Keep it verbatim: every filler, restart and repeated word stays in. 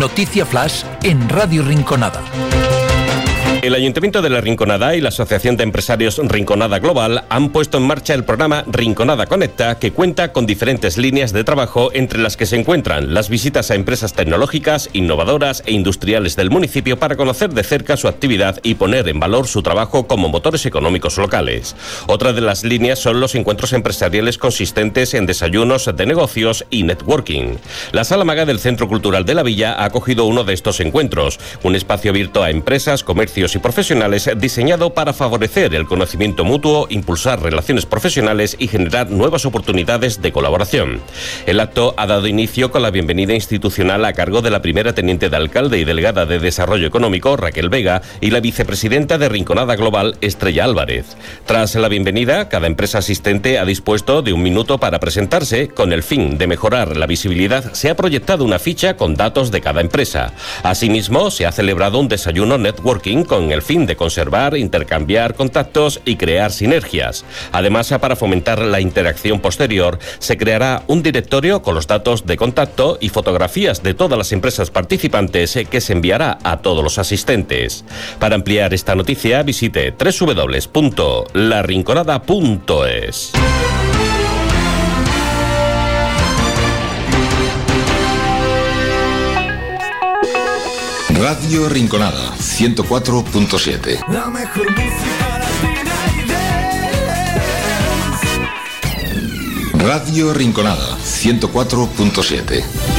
Noticia Flash en Radio Rinconada. El Ayuntamiento de La Rinconada y la Asociación de Empresarios Rinconada Global han puesto en marcha el programa Rinconada Conecta, que cuenta con diferentes líneas de trabajo, entre las que se encuentran las visitas a empresas tecnológicas, innovadoras e industriales del municipio para conocer de cerca su actividad y poner en valor su trabajo como motores económicos locales. Otra de las líneas son los encuentros empresariales consistentes en desayunos de negocios y networking. La Sala Maga del Centro Cultural de la Villa ha acogido uno de estos encuentros, un espacio abierto a empresas, comercios y profesionales diseñado para favorecer el conocimiento mutuo, impulsar relaciones profesionales y generar nuevas oportunidades de colaboración. El acto ha dado inicio con la bienvenida institucional a cargo de la primera teniente de alcalde y delegada de Desarrollo Económico, Raquel Vega, y la vicepresidenta de Rinconada Global, Estrella Álvarez. Tras la bienvenida, cada empresa asistente ha dispuesto de un minuto para presentarse. Con el fin de mejorar la visibilidad, se ha proyectado una ficha con datos de cada empresa. Asimismo, se ha celebrado un desayuno networking con el fin de conservar, intercambiar contactos y crear sinergias. Además, para fomentar la interacción posterior, se creará un directorio con los datos de contacto y fotografías de todas las empresas participantes que se enviará a todos los asistentes. Para ampliar esta noticia, visite doble u doble u doble u punto la rinconada punto es. Radio Rinconada, ciento cuatro punto siete. La mejor música latina y dance. Radio Rinconada, ciento cuatro punto siete.